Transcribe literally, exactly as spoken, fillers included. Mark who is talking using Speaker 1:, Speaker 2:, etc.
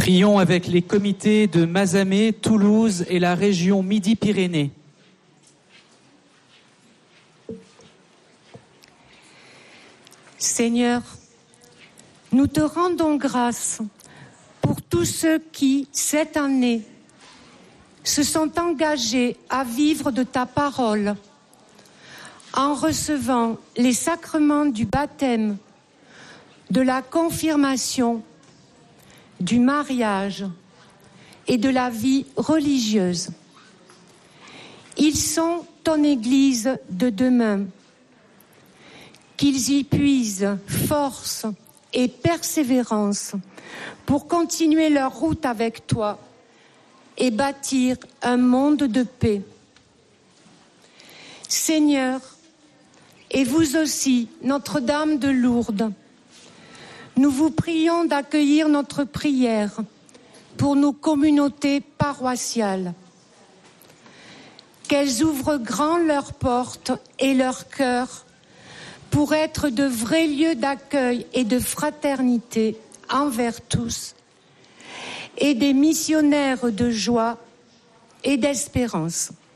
Speaker 1: Prions avec les comités de Mazamet, Toulouse et la région Midi-Pyrénées.
Speaker 2: Seigneur, nous te rendons grâce pour tous ceux qui, cette année, se sont engagés à vivre de ta parole en recevant les sacrements du baptême, de la confirmation, du mariage et de la vie religieuse. Ils sont ton Église de demain. Qu'ils y puisent force et persévérance pour continuer leur route avec toi et bâtir un monde de paix. Seigneur, et vous aussi, Notre-Dame de Lourdes, nous vous prions d'accueillir notre prière pour nos communautés paroissiales. Qu'elles ouvrent grand leurs portes et leurs cœurs pour être de vrais lieux d'accueil et de fraternité envers tous, et des missionnaires de joie et d'espérance.